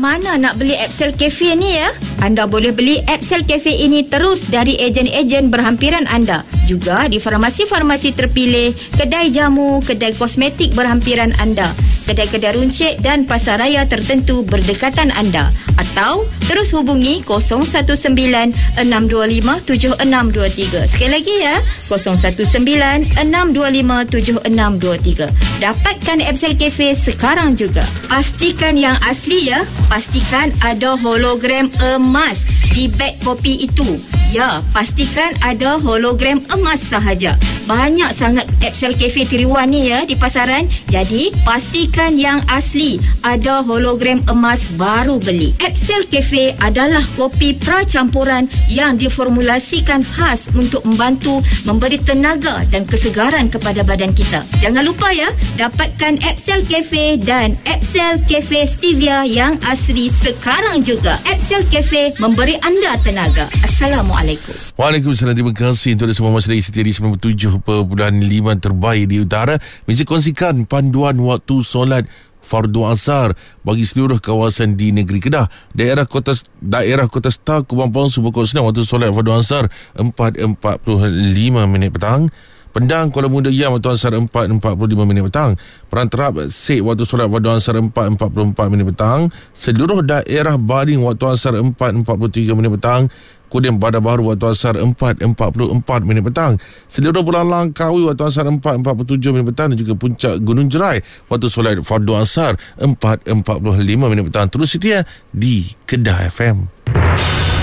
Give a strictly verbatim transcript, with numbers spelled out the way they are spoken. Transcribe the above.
mana nak beli Epsel Cafe ni ya? Anda boleh beli Epsel Cafe ini terus dari ejen-ejen berhampiran anda. Juga di farmasi-farmasi terpilih, kedai jamu, kedai kosmetik berhampiran anda, kedai-kedai runcit dan pasaraya tertentu berdekatan anda. Atau terus hubungi kosong satu sembilan enam dua lima tujuh enam dua tiga. Sekali lagi ya, kosong satu sembilan enam dua lima tujuh enam dua tiga. Dapatkan Epsel Cafe sekarang juga. Pastikan yang asli ya. Pastikan ada hologram emas di beg kopi itu. Ya, pastikan ada hologram emas sahaja. Banyak sangat Epsel Cafe tiruan ni ya di pasaran. Jadi, pastikan yang asli. Ada hologram emas baru beli. Epsel Cafe adalah kopi pra-campuran yang diformulasikan khas untuk membantu memberi tenaga dan kesegaran kepada badan kita. Jangan lupa ya, dapatkan Epsel Cafe dan Epsel Cafe Stevia yang asli sekarang juga. Epsel Cafe memberi anda tenaga. Assalamualaikum. Waalaikumsalam. Terima kasih untuk semua masyarakat setia di sembilan puluh tujuh perpuluhan lima terbaik di utara. Mesti kongsikan panduan waktu solat fardu asar bagi seluruh kawasan di negeri Kedah. Daerah Kota Daerah Kota Star Kumampang Subur Senang waktu solat fardu asar empat empat puluh lima minit petang. Pendang Kuala Muda Yam waktu asar empat empat puluh lima minit petang. Perantarap Sek waktu solat fardu asar empat empat puluh empat minit petang. Seluruh daerah Baring waktu asar empat empat puluh tiga minit petang. Kemudian Bandar Baru waktu asar empat empat puluh empat minit petang. Seluruh Pulau Langkawi waktu asar empat empat puluh tujuh minit petang dan juga Puncak Gunung Jerai waktu solat fardu asar empat empat puluh lima minit petang. Terus setia di Kedah F M.